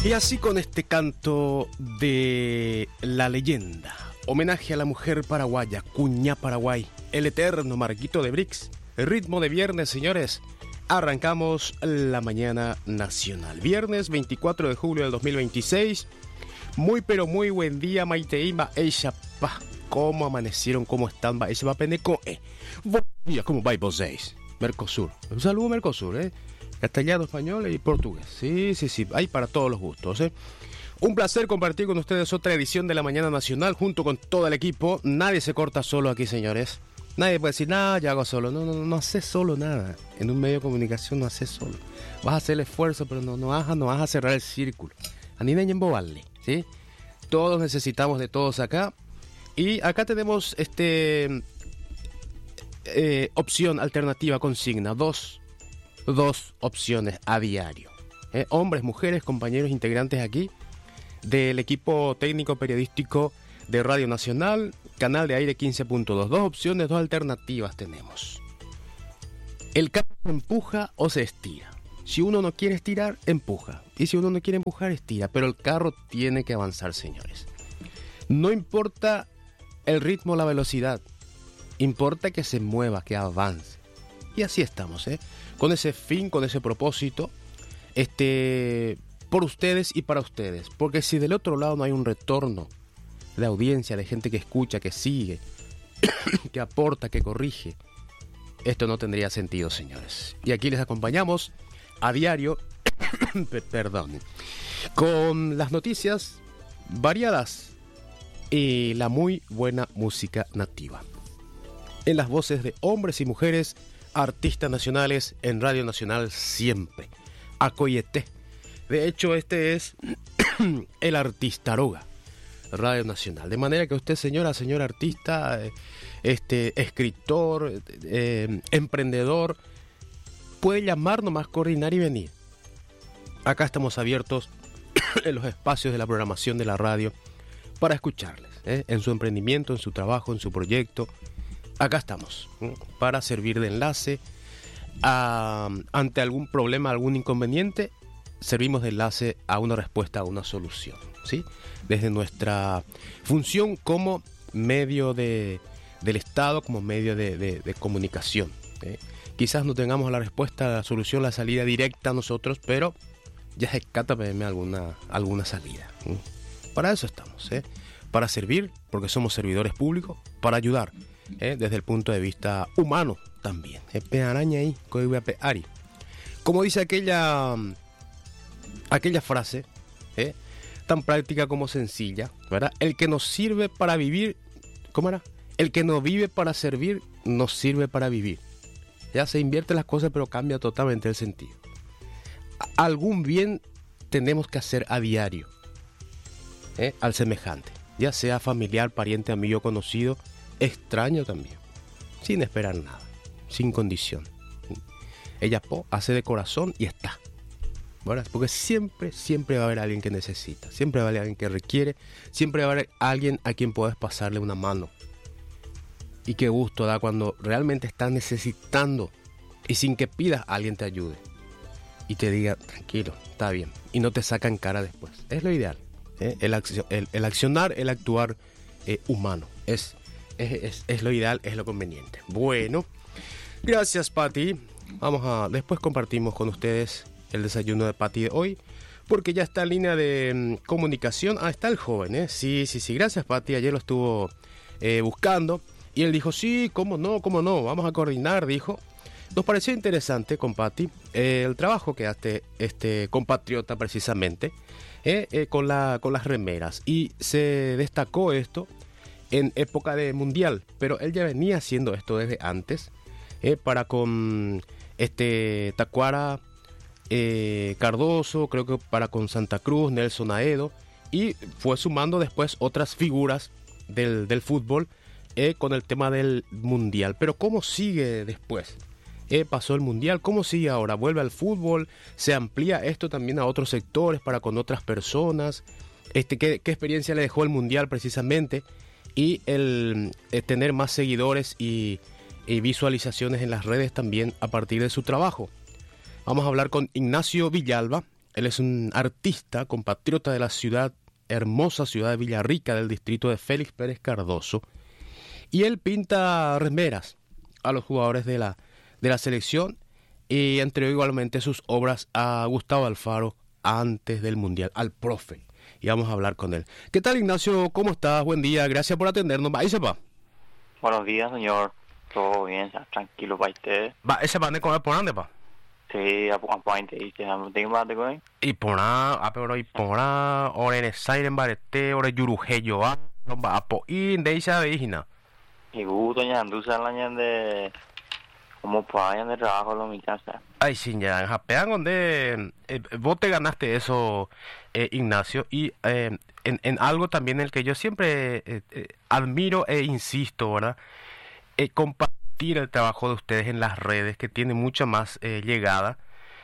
Y así con este canto de la leyenda, homenaje a la mujer paraguaya, Cuñá Paraguay, el eterno Marquito de Brix, el ritmo de viernes, señores. Arrancamos la mañana nacional. Viernes 24 de julio del 2026. Muy pero muy buen día, Maiteima, Eishapa. ¿Cómo amanecieron? ¿Cómo están? Eishapa Peneco. Buen día, ¿cómo va vosotros? Mercosur. Un saludo, Mercosur, Castellano, español y portugués. Sí. Hay para todos los gustos, Un placer compartir con ustedes otra edición de la Mañana Nacional junto con todo el equipo. Nadie se corta solo aquí, señores. Nadie puede decir, nada, yo hago solo. No haces solo nada. En un medio de comunicación no haces solo. Vas a hacer el esfuerzo, pero no vas a cerrar el círculo. A ni en bobarle, ¿sí? Todos necesitamos de todos acá. Y acá tenemos opción, alternativa, consigna. Dos opciones a diario. Hombres, mujeres, compañeros integrantes aquí del equipo técnico periodístico de Radio Nacional, canal de aire 15.2. Dos opciones, dos alternativas tenemos. El carro se empuja o se estira. Si uno no quiere estirar, empuja. Y si uno no quiere empujar, estira. Pero el carro tiene que avanzar, señores. No importa el ritmo o la velocidad. Importa que se mueva, que avance. Y así estamos, con ese fin, con ese propósito, por ustedes y para ustedes. Porque si del otro lado no hay un retorno de audiencia, de gente que escucha, que sigue, que aporta, que corrige, esto no tendría sentido, señores. Y aquí les acompañamos a diario, con las noticias variadas y la muy buena música nativa. En las voces de hombres y mujeres, artistas nacionales en Radio Nacional siempre. Acoyete. De hecho, este es el Artistaroga, Radio Nacional. De manera que usted, señora artista, escritor, emprendedor, puede llamar nomás, coordinar y venir. Acá estamos abiertos en los espacios de la programación de la radio para escucharles, en su emprendimiento, en su trabajo, en su proyecto. Acá estamos, para servir de enlace ante algún problema, algún inconveniente. Servimos de enlace a una respuesta, a una solución, ¿sí? Desde nuestra función como medio del Estado, como medio de comunicación. Quizás no tengamos la respuesta, la solución, la salida directa a nosotros, pero ya se cata alguna salida. Para eso estamos, para servir, porque somos servidores públicos, para ayudar, desde el punto de vista humano también. Araña ahí, ari. Como dice aquella frase, tan práctica como sencilla, ¿verdad? El que nos sirve para vivir, ¿cómo era? El que no vive para servir, nos sirve para vivir. Ya se invierte las cosas, pero cambia totalmente el sentido. Algún bien tenemos que hacer a diario, al semejante, ya sea familiar, pariente, amigo, conocido, extraño también, sin esperar nada, sin condición. Ella hace de corazón y está, ¿verdad? Porque siempre va a haber alguien que necesita, siempre va a haber alguien que requiere, siempre va a haber alguien a quien puedes pasarle una mano. Y qué gusto da cuando realmente estás necesitando y sin que pidas alguien te ayude y te diga, tranquilo, está bien, y no te sacan cara después. Es lo ideal, el accionar, el actuar humano, es lo ideal, es lo conveniente. Bueno, gracias, Pati. Después compartimos con ustedes el desayuno de Pati de hoy, porque ya está en línea de comunicación. Está el joven, Sí, gracias, Pati. Ayer lo estuvo buscando y él dijo, sí, cómo no, vamos a coordinar, dijo. Nos pareció interesante con Pati el trabajo que hace este compatriota precisamente con las remeras, y se destacó esto en época de mundial, pero él ya venía haciendo esto desde antes, para con Tacuara, Cardoso, creo que para con Santa Cruz, Nelson Aedo, y fue sumando después otras figuras del fútbol con el tema del mundial. Pero ¿cómo sigue después? Pasó el mundial, ¿cómo sigue ahora? Vuelve al fútbol, se amplía esto también a otros sectores, para con otras personas. ¿Qué experiencia le dejó el mundial precisamente? Y el tener más seguidores y visualizaciones en las redes también a partir de su trabajo. Vamos a hablar con Ignacio Villalba, Él es un artista, compatriota de la hermosa ciudad de Villarrica, del distrito de Félix Pérez Cardoso. Y él pinta remeras a los jugadores de la selección y entregó igualmente sus obras a Gustavo Alfaro antes del Mundial, al profe. Y vamos a hablar con él. ¿Qué tal, Ignacio? ¿Cómo estás? Buen día. Gracias por atendernos. Va, ese va. Buenos días, señor. Todo bien, tranquilo para usted. Va, ese va de comer por dónde, pa. Sí, a pointe y se llama tengo más de comer. Y pona, pero y pona, ore en Zaire en Barete, ore Yurujeyo, va a po in de esa vejina. Y gusto ya anduza la ñan de como pagan de trabajo lo mi casa. Ay, sí, ya, japean donde vos te ganaste eso, Ignacio, y en algo también en el que yo siempre admiro e insisto, ¿verdad? Compartir el trabajo de ustedes en las redes, que tiene mucha más llegada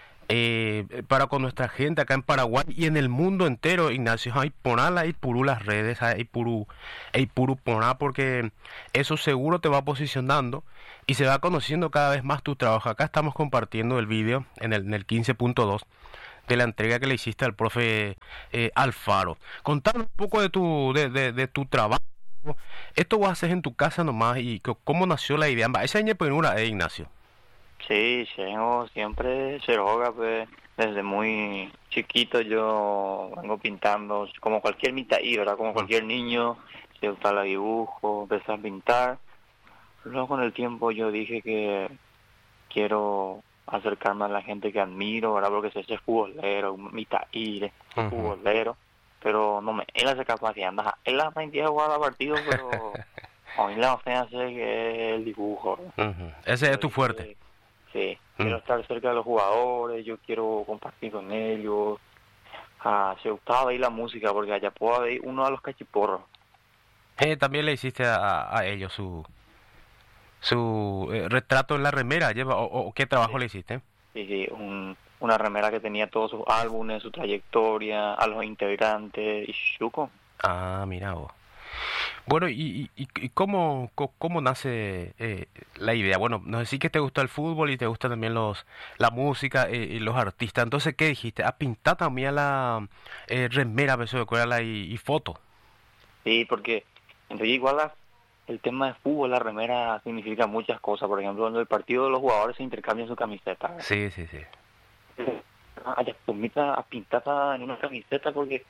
para con nuestra gente acá en Paraguay y en el mundo entero, Ignacio. Hay ponala y purú las redes, hay purú poná, porque eso seguro te va posicionando y se va conociendo cada vez más tu trabajo. Acá estamos compartiendo el vídeo en el 15.2 de la entrega que le hiciste al profe Alfaro. Contanos un poco de tu trabajo. Esto vos haces en tu casa nomás y cómo nació la idea. Esa año penura, Ignacio. Sí, tengo siempre se roga, pues, desde muy chiquito yo vengo pintando, como cualquier mitaí, ¿verdad? Como cualquier niño, se gusta el dibujo, empecé a pintar. Luego con el tiempo yo dije que quiero acercarme a la gente que admiro, ¿verdad? Porque soy ese futbolero, mitaí, futbolero, pero no me, él hace capacidad, él la mentira de jugar a partidos, pero a mí la ofensa es que el dibujo, ¿verdad? Ese es tu fuerte. Sí, quiero estar cerca de los jugadores, yo quiero compartir con ellos. Se gustaba ver la música porque allá puedo ver uno de los cachiporros. También le hiciste a ellos su retrato en la remera, lleva o qué trabajo Sí. le hiciste. Sí, una remera que tenía todos sus álbumes, su trayectoria, a los integrantes y chuco. Ah, mira vos. Bueno, ¿y cómo nace la idea? Bueno, nos decís que te gusta el fútbol y te gusta también la música y los artistas. Entonces, ¿qué dijiste? ¿A pintar también la remera, beso de cuerda y foto? Sí, porque entonces igual el tema de fútbol, la remera significa muchas cosas. Por ejemplo, en el partido de los jugadores se intercambian su camiseta. Sí, sí, sí. Allá a pintar en una camiseta porque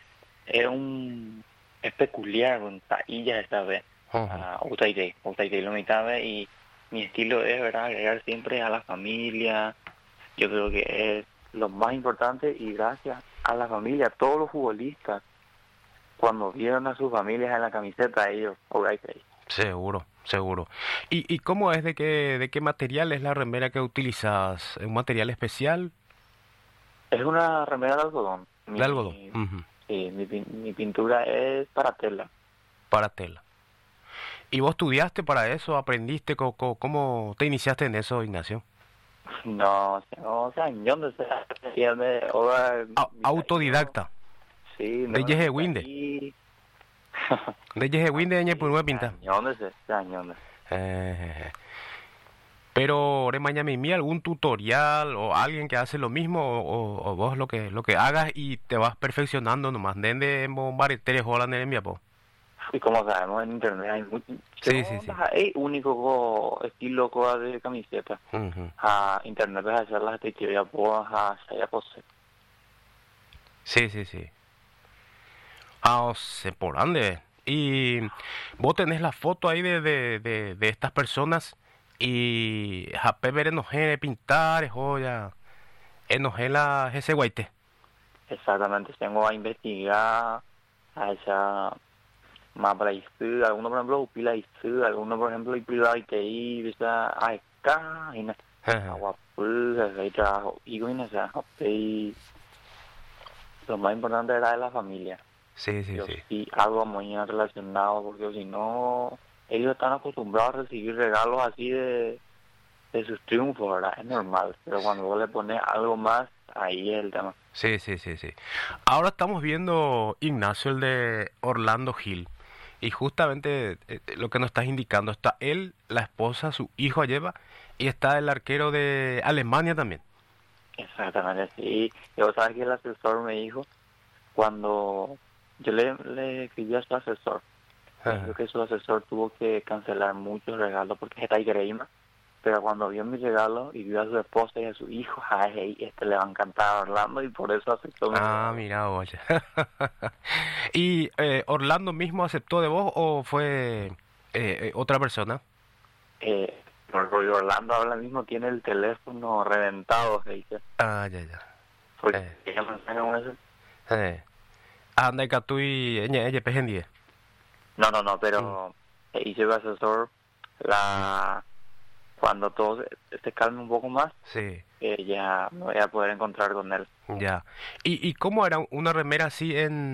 es peculiar, con taillas esta vez. Utaite lo mitad y mi estilo es, ¿verdad?, agregar siempre a la familia. Yo creo que es lo más importante y gracias a la familia, todos los futbolistas, cuando vieron a sus familias en la camiseta, ellos, Utaite. Seguro, seguro. ¿Y cómo es de qué material es la remera que utilizas? ¿Un material especial? Es una remera de algodón. De algodón. Sí, mi pintura es para tela. Para tela. ¿Y vos estudiaste para eso? ¿Aprendiste? ¿Cómo te iniciaste en eso, Ignacio? No, o sea, yo no sé, Autodidacta. Sí, de Yeje Winde. De Yeje Winde, añe por una pinta. Pero, ¿ore mañana mí algún tutorial o alguien que hace lo mismo o vos lo que hagas y te vas perfeccionando nomás? ¿Dónde bombarderes holan en mi po? Y como sabemos en internet hay mucho, sí. Hay único estilo de camiseta. A internet vas a hacer las actividades a pose. Sí. Ah, se por dónde. Y vos tenés la foto ahí de estas personas y Jape ver enojé pintar, joya, enojé la ese guaite. Exactamente, tengo a investigar a esa más para ICU, algunos por ejemplo pila ICU, algunos por ejemplo y pila ITI, bisa acá y na agua hay trabajo y con esa y lo más importante era de la familia. Sí. Y algo muy relacionado porque si no ellos están acostumbrados a recibir regalos así de sus triunfos, ¿verdad? Es normal, pero cuando vos le pones algo más, ahí es el tema. Sí. Ahora estamos viendo, Ignacio, el de Orlando Gil. Y justamente lo que nos estás indicando, está él, la esposa, su hijo lleva, y está el arquero de Alemania también. Exactamente, sí. Y vos sabes que el asesor me dijo, cuando yo le escribí a su asesor, me dijo Ajá. que su asesor tuvo que cancelar muchos regalos porque está increíble. Pero cuando vio mi regalo y vio a su esposa y a su hijo, ay, este le va a encantar a Orlando y por eso aceptó mi Ah, regalo. mira, oye. ¿Y Orlando mismo aceptó de vos o fue otra persona? Porque Orlando ahora mismo tiene el teléfono reventado, se dice. Ah, ya, ya. Porque Eh, ella mensaje con eso. eh. Anda y catui, ella pejen. No, no, no, Mm, pero hice el asesor la cuando todo se calme un poco más, sí, ya me voy a poder encontrar con él. ya. ¿Y cómo era una remera así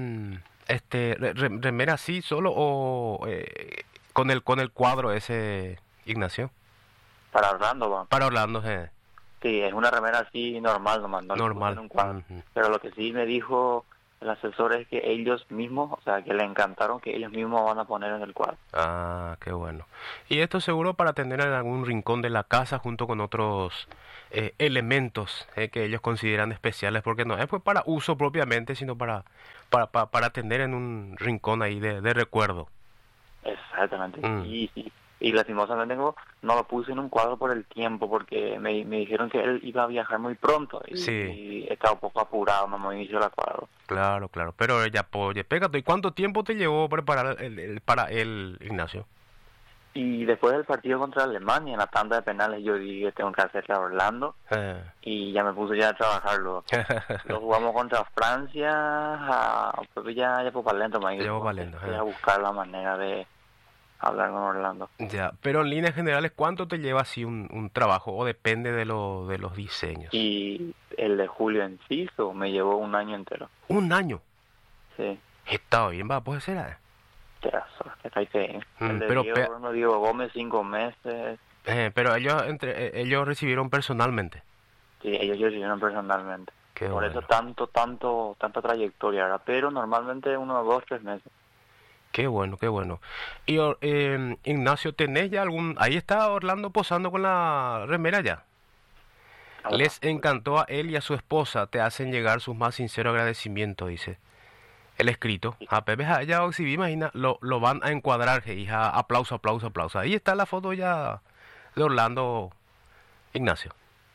remera así solo o con el cuadro ese, Ignacio? Para Orlando, va. Para Orlando, Sí, es una remera así normal nomás, no le puse en normal. un cuadro. Ujú. Pero lo que sí me dijo el asesor es que ellos mismos, o sea, que le encantaron, que ellos mismos van a poner en el cuadro. Ah, qué bueno. Y esto seguro para tener en algún rincón de la casa junto con otros elementos que ellos consideran especiales, porque no es pues para uso propiamente, sino para tener en un rincón ahí de recuerdo. Exactamente, Mm, sí, sí. Y lastimosamente no lo puse en un cuadro por el tiempo, porque me dijeron que él iba a viajar muy pronto sí, y estaba un poco apurado, no me hizo el cuadro. claro, claro. Pero ella apoye, pégate. ¿Y cuánto tiempo te llevó preparar para él, Ignacio? Y después del partido contra Alemania, en la tanda de penales, yo dije, tengo que hacerle a Orlando, Eh, y ya me puse ya a trabajarlo. Lo jugamos contra Francia, pues ya fue para lento, me te llevó dijo, valiendo. voy a buscar la manera de hablar con Orlando. Ya, pero en líneas generales, ¿cuánto te lleva así un trabajo? ¿O depende de los diseños? Y el de Julio Enciso me llevó un año entero. Un año. Sí, Está bien, va, puede ser. terazo, está ahí bien. El de Pero, Diego, Bruno, Diego Gómez, 5 meses. pero ellos recibieron personalmente. Sí, ellos lo hicieron personalmente. Qué Por eso bueno, tanta trayectoria, ¿verdad? Pero normalmente 1, 2, 3 meses. qué bueno, qué bueno. Y Ignacio, ¿tenés ya algún... Ahí está Orlando posando con la remera ya. Ahora, Les encantó a él y a su esposa, te hacen llegar sus más sinceros agradecimientos, dice. El escrito. A Pepe ya si imagina, lo van a encuadrar, hija. Aplauso, aplauso, aplauso. Ahí está la foto ya de Orlando, Ignacio.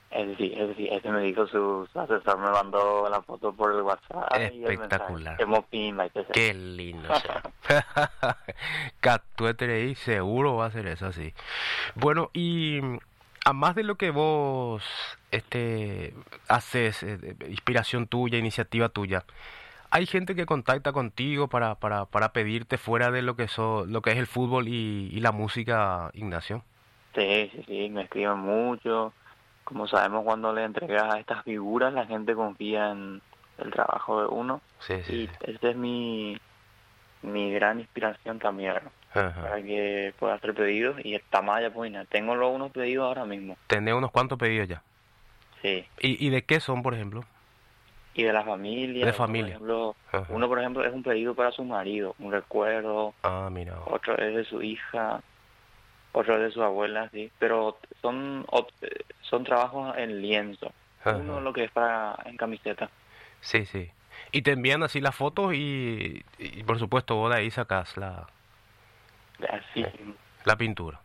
ese me dijo su asesor, me mandó la foto por el WhatsApp y el mensaje. Espectacular. Hemos pimba, etc. Qué lindo sea. Catuetere seguro va a ser eso así. Bueno, y a más de lo que vos haces, inspiración tuya, iniciativa tuya, hay gente que contacta contigo para pedirte fuera de lo que es el fútbol y la música, Ignacio. Sí, me escriben mucho. Como sabemos, cuando le entregas a estas figuras, la gente confía en el trabajo de uno. Sí, sí, Y sí. esa es mi gran inspiración también, ¿no? Ajá. Para que pueda hacer pedidos. Y esta malla, pues, nada, tengo luego unos pedidos ahora mismo. Tenés unos cuantos pedidos ya. Sí. Y de qué son, por ejemplo? Y de la De familia, familia. Ajá. uno, por ejemplo, es un pedido para su marido, un recuerdo. Ah, mira. Otro es de su hija, otro es de su abuela, sí. Pero son trabajos en lienzo. Uno Ajá. lo que es para en camiseta. Sí, sí. Y te envían así las fotos y por supuesto vos de ahí sacás Así. la pintura.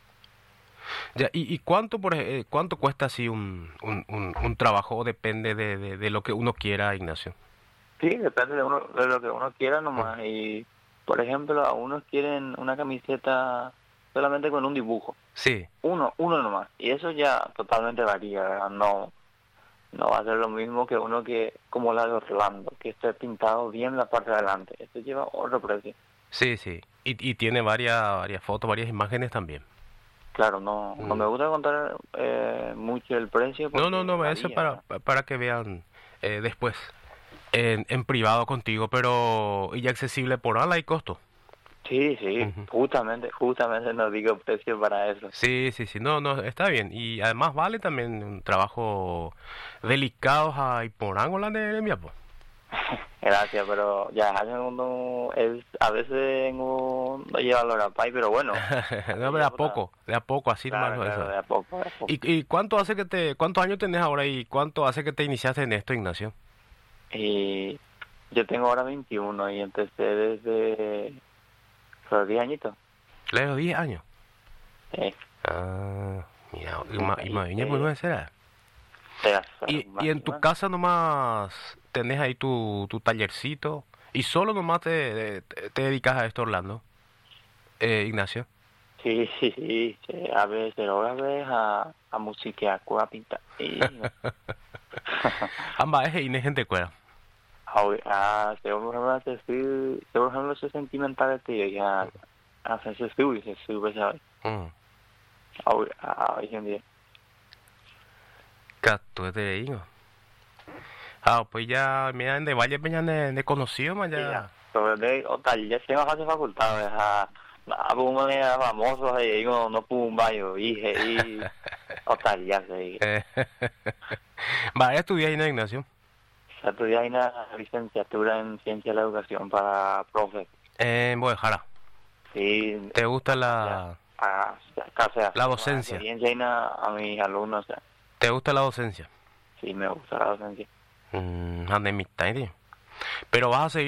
Ya, y cuánto, cuánto cuesta así un trabajo o depende de lo que uno quiera, Ignacio? Sí, depende de lo que uno quiera Mm. nomás. Y, por ejemplo, a unos quieren una camiseta solamente con un dibujo. Sí, Uno nomás. Y eso ya totalmente varía, ¿verdad? No va a ser lo mismo que uno que, como la de Orlando, que esté pintado bien la parte de adelante. Esto lleva otro precio. sí, sí. Y tiene varias fotos, varias imágenes también. Claro, no Mm. me gusta contar mucho el precio No, no, porque no, eso es varía, ¿verdad? para que vean después en privado contigo, pero y accesible por ala y costo. Sí, Ujú. justamente no digo precio para eso. Sí, sí, sí, no, no, está bien. Y además vale también un trabajo delicado a Iporángola de Miapo. Gracias, pero ya uno es, a veces uno no lleva la rapaz, pero bueno. No, pero de a poco, así Claro, nomás claro, eso. de a poco, de a poco. ¿Y cuántos años tenés ahora y cuánto hace que te iniciaste en esto, Ignacio? Y yo tengo ahora 21 y empecé desde los 10 añitos. ¿Le los 10 años? Sí, Ah, mira, y ahí, más bien pues no será. Y en tu más. casa nomás tenés ahí tu tallercito y solo nomás te dedicas a esto, Orlando, Ignacio. Sí, sí, sí, sí, a veces, a veces a música, a pintar. Y, Ambas es Inés gente cuera. según ejemplo, ese sentimental, tío, ya, se sube, ¿sabes? Mm. Hoy en día. Cato te digo. Ah, pues ya, mira, de Valle Peña de conocido, man, Y ya, ya. sobre de, o tal, ya se hace facultades, a puma era famoso, y no pumba, yo, y, o tal, ya sé. Va, estudiar ahí, ¿no, Ignacio? Estudié ahí una licenciatura en Ciencia de la Educación para profe. En Bojejara. Sí, ¿Te gusta ya, casi la hacer más docencia? experiencia ahí a mis alumnos, o sea, ¿Te gusta la docencia? sí me gusta la docencia. Ande mi tío. Pero vas a seguir